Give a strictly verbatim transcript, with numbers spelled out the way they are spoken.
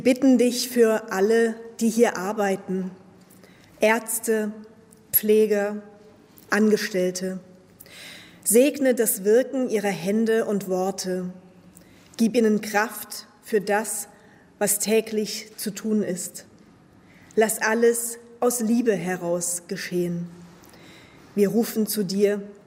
Wir bitten dich für alle, die hier arbeiten, Ärzte, Pfleger, Angestellte. Segne das Wirken ihrer Hände und Worte. Gib ihnen Kraft für das, was täglich zu tun ist. Lass alles aus Liebe heraus geschehen. Wir rufen zu dir: